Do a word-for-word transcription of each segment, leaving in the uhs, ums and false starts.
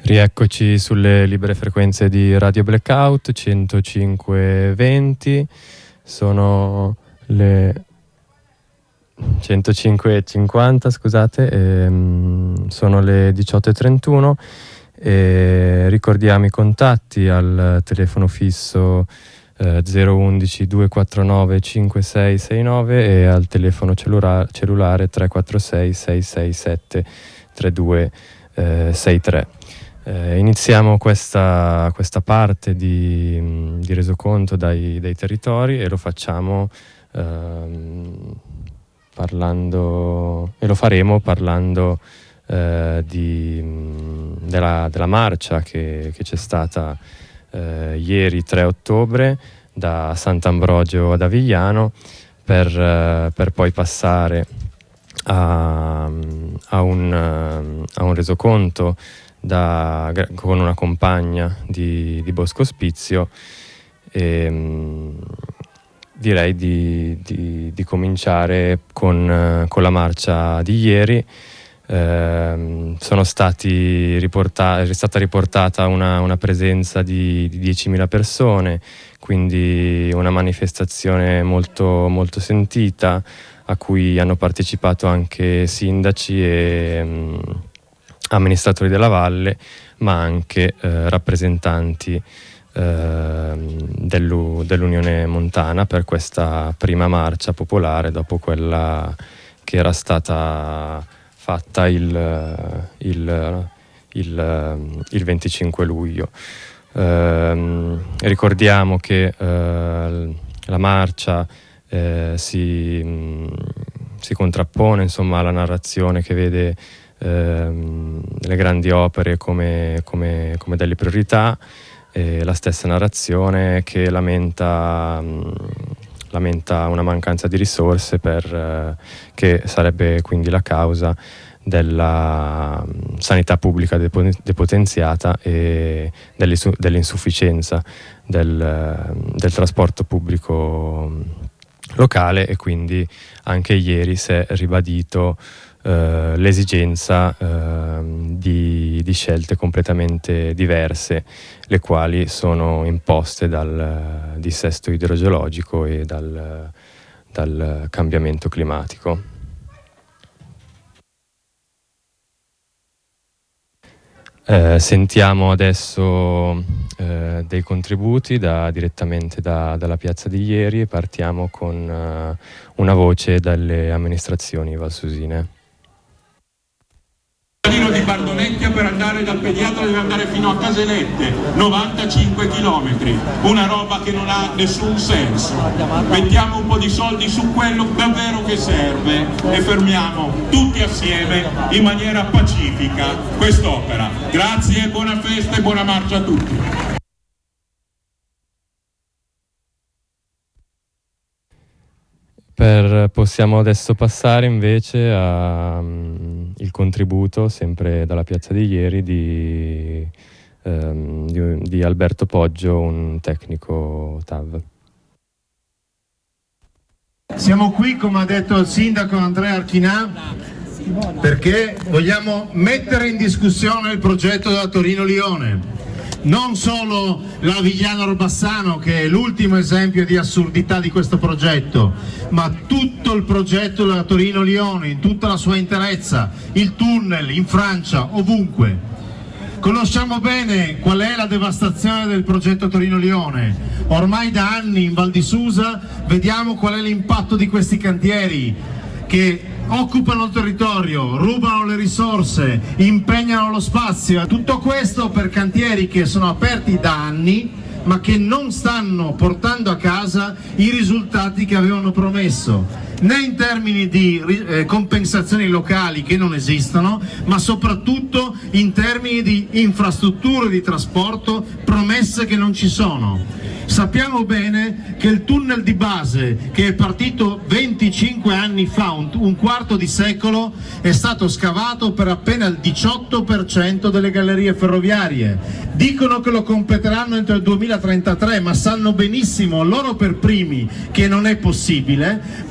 Rieccoci sulle libere frequenze di Radio Blackout centocinque venti, sono le centocinque cinquanta, scusate, ehm, sono le diciotto e trentuno e ricordiamo i contatti al telefono fisso eh, zero undici duecentoquarantanove cinquantasei sessantanove e al telefono cellula- cellulare tre quattro sei sei sei sette tre due sei tre. Eh, iniziamo questa, questa parte di, di resoconto dai, dai territori e lo facciamo ehm, parlando e lo faremo parlando eh, di, della, della marcia che, che c'è stata eh, ieri tre ottobre da Sant'Ambrogio ad Avigliano per, eh, per poi passare a, a, un, a un resoconto Da, con una compagna di, di Bosco Ospizio e mh, direi di, di, di cominciare con, con la marcia di ieri. Eh, sono stati riportati, è stata riportata una, una presenza di, di diecimila persone, quindi una manifestazione molto, molto sentita a cui hanno partecipato anche sindaci e mh, amministratori della valle, ma anche eh, rappresentanti eh, dell'U- dell'Unione Montana per questa prima marcia popolare dopo quella che era stata fatta il, il, il, il venticinque luglio. Eh, ricordiamo che eh, la marcia eh, si, mh, si contrappone insomma alla narrazione che vede le grandi opere come, come, come delle priorità, e la stessa narrazione che lamenta, mh, lamenta una mancanza di risorse per, eh, che sarebbe quindi la causa della mh, sanità pubblica depo- depotenziata e dell'insufficienza del, del trasporto pubblico locale, e quindi anche ieri si è ribadito Uh, l'esigenza uh, di, di scelte completamente diverse, le quali sono imposte dal uh, dissesto idrogeologico e dal, uh, dal cambiamento climatico. Uh, sentiamo adesso uh, dei contributi da, direttamente da, dalla piazza di ieri e partiamo con uh, una voce dalle amministrazioni valsusine. Di Bardonecchia per andare dal pediatra deve andare fino a Caselette, novantacinque chilometri, una roba che non ha nessun senso. Mettiamo un po' di soldi su quello davvero che serve e fermiamo tutti assieme in maniera pacifica quest'opera. Grazie, buona festa e buona marcia a tutti. Per, possiamo adesso passare invece al um, contributo, sempre dalla piazza di ieri, di, um, di, di Alberto Poggio, un tecnico T A V. Siamo qui, come ha detto il sindaco Andrea Archinà, perché vogliamo mettere in discussione il progetto della Torino-Lione. Non solo la Avigliano-Orbassano, che è l'ultimo esempio di assurdità di questo progetto, ma tutto il progetto della Torino-Lione in tutta la sua interezza, il tunnel in Francia, ovunque. Conosciamo bene qual è la devastazione del progetto Torino-Lione. Ormai da anni in Val di Susa vediamo qual è l'impatto di questi cantieri che occupano il territorio, rubano le risorse, impegnano lo spazio. Tutto questo per cantieri che sono aperti da anni, ma che non stanno portando a casa i risultati che avevano promesso, né in termini di eh, compensazioni locali che non esistono, ma soprattutto in termini di infrastrutture di trasporto, promesse che non ci sono. Sappiamo bene che il tunnel di base, che è partito venticinque anni fa, un, un quarto di secolo, è stato scavato per appena il diciotto per cento delle gallerie ferroviarie. Dicono che lo completeranno entro il duemilatrentatré, ma sanno benissimo loro per primi che non è possibile, perché non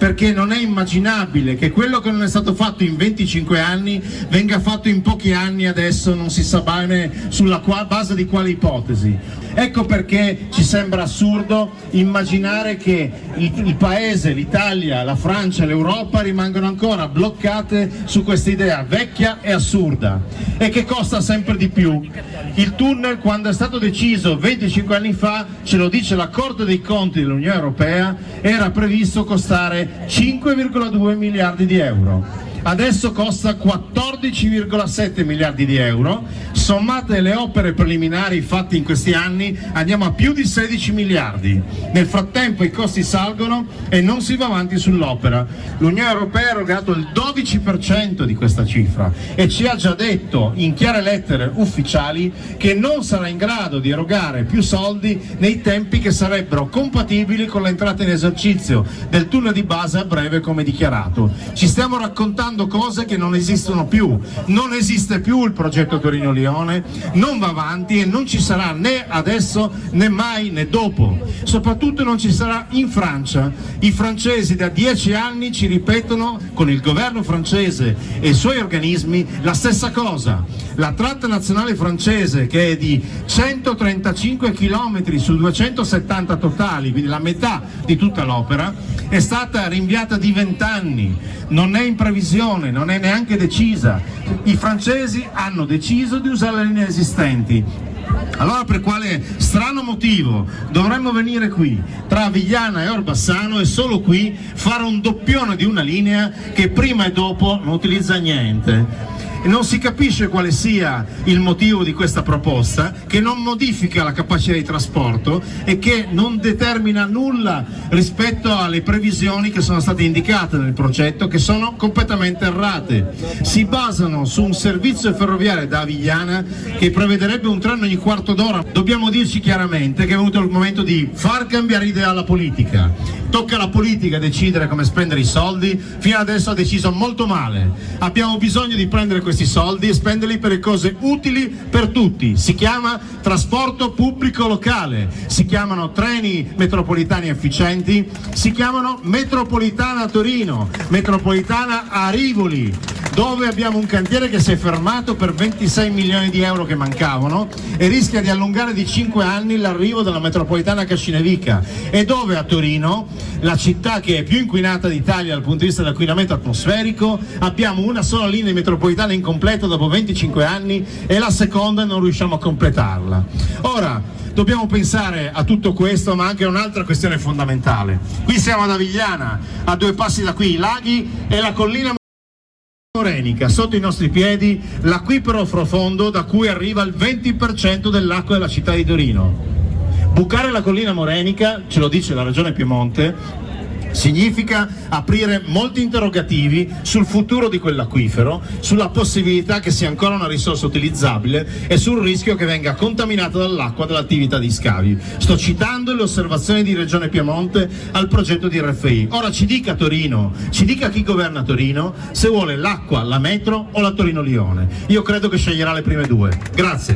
non è immaginabile che quello che non è stato fatto in venticinque anni venga fatto in pochi anni, adesso non si sa bene sulla base di quale ipotesi. Ecco perché ci sembra assurdo immaginare che il, il paese, l'Italia, la Francia, l'Europa rimangano ancora bloccate su questa idea vecchia e assurda e che costa sempre di più. Il tunnel, quando è stato deciso venticinque anni fa, ce lo dice la Corte dei Conti dell'Unione Europea, era previsto costare cinque virgola due miliardi di euro. Adesso costa quattordici virgola sette miliardi di euro, sommate le opere preliminari fatte in questi anni andiamo a più di sedici miliardi. Nel frattempo i costi salgono e non si va avanti sull'opera. L'Unione Europea ha erogato il dodici per cento di questa cifra e ci ha già detto in chiare lettere ufficiali che non sarà in grado di erogare più soldi nei tempi che sarebbero compatibili con l'entrata in esercizio del tunnel di base a breve, come dichiarato. Ci stiamo raccontando cose che non esistono più, non esiste più il progetto Torino-Lione, non va avanti e non ci sarà né adesso né mai né dopo, soprattutto non ci sarà in Francia. I francesi da dieci anni ci ripetono, con il governo francese e i suoi organismi, la stessa cosa. La tratta nazionale francese, che è di centotrentacinque chilometri su duecentosettanta totali, quindi la metà di tutta l'opera, è stata rinviata di vent'anni, non è in previsione, non è neanche decisa. I francesi hanno deciso di usare le linee esistenti. Allora per quale strano motivo dovremmo venire qui tra Avigliana e Orbassano e solo qui fare un doppione di una linea che prima e dopo non utilizza niente? E non si capisce quale sia il motivo di questa proposta, che non modifica la capacità di trasporto e che non determina nulla rispetto alle previsioni che sono state indicate nel progetto, che sono completamente errate. Si basano su un servizio ferroviario da Avigliana che prevederebbe un treno ogni quarto d'ora. Dobbiamo dirci chiaramente che è venuto il momento di far cambiare idea alla politica. Tocca alla politica decidere come spendere i soldi, fino adesso ha deciso molto male. Abbiamo bisogno di prendere questi soldi e spenderli per le cose utili per tutti. Si chiama trasporto pubblico locale, si chiamano treni metropolitani efficienti, si chiamano metropolitana a Torino, metropolitana a Rivoli, dove abbiamo un cantiere che si è fermato per ventisei milioni di euro che mancavano e rischia di allungare di cinque anni l'arrivo della metropolitana Cascinevica, e dove a Torino, la città che è più inquinata d'Italia dal punto di vista dell'inquinamento atmosferico, abbiamo una sola linea metropolitana incompleta dopo venticinque anni e la seconda non riusciamo a completarla. Ora dobbiamo pensare a tutto questo, ma anche a un'altra questione fondamentale. Qui siamo ad Avigliana, a due passi da qui i laghi e la collina morenica, sotto i nostri piedi l'acquifero profondo da cui arriva il venti per cento dell'acqua della città di Torino. Bucare la collina morenica, ce lo dice la Regione Piemonte, significa aprire molti interrogativi sul futuro di quell'acquifero, sulla possibilità che sia ancora una risorsa utilizzabile e sul rischio che venga contaminata dall'acqua dall'attività di scavi. Sto citando le osservazioni di Regione Piemonte al progetto di R F I. Ora ci dica Torino, ci dica chi governa Torino, se vuole l'acqua, la metro o la Torino-Lione. Io credo che sceglierà le prime due. Grazie.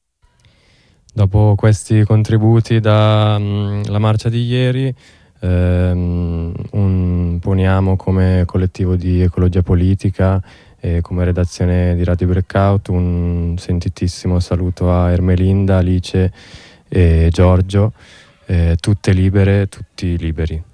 Dopo questi contributi dalla marcia di ieri, ehm, un, poniamo come collettivo di ecologia politica e come redazione di Radio Breakout un sentitissimo saluto a Ermelinda, Alice e Giorgio, eh, tutte libere, tutti liberi.